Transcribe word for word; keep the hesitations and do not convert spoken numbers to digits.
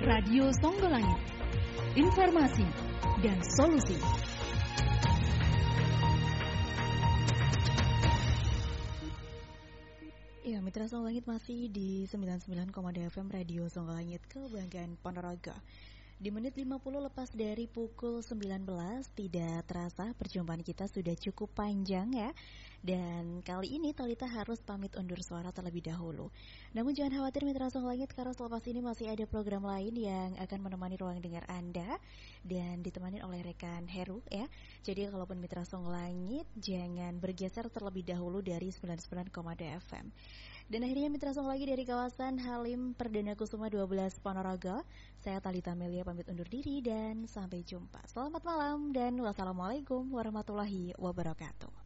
Radio Songgolangit. Informasi dan solusi. Ya, Mitra Songgolangit masih di sembilan puluh sembilan koma dua F M Radio Songgolangit, kebanggaan Ponorogo. Di menit lima puluh lepas dari pukul sembilan belas, tidak terasa perjumpaan kita sudah cukup panjang ya. Dan kali ini Tolita harus pamit undur suara terlebih dahulu. Namun jangan khawatir Mitra Songgolangit, karena selepas ini masih ada program lain yang akan menemani ruang dengar Anda dan ditemani oleh rekan Heru ya. Jadi kalaupun Mitra Songgolangit, jangan bergeser terlebih dahulu dari sembilan puluh sembilan koma dua F M. Dan akhirnya Mitra Songgolangit dari kawasan Halim Perdana Kusuma dua belas Ponorogo, saya Talita Melia pamit undur diri dan sampai jumpa. Selamat malam dan wassalamualaikum warahmatullahi wabarakatuh.